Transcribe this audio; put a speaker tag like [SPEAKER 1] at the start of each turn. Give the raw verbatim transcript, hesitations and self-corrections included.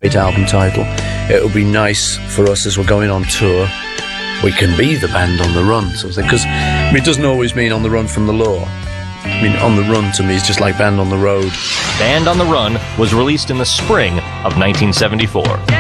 [SPEAKER 1] album title. It would be nice for us as we're going on tour. We can be the band on the run, sort of thing. Because I mean, it doesn't always mean on the run from the law. I mean, on the run to me is just like band on the road.
[SPEAKER 2] Band on the Run was released in the spring of nineteen seventy-four.